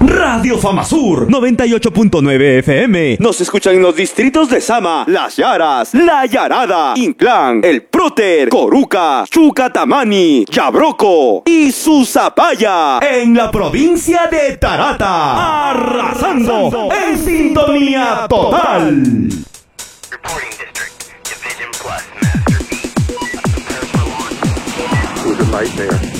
Radio Famasur 98.9 FM. Nos escuchan en los distritos de Sama, Las Yaras, La Yarada, Inclán, El Próter, Coruca, Chucatamani, Yabroco y Susapaya, en la provincia de Tarata, arrasando en sintonía total. Reporting district, Division Plus, Master B. It was a nightmare.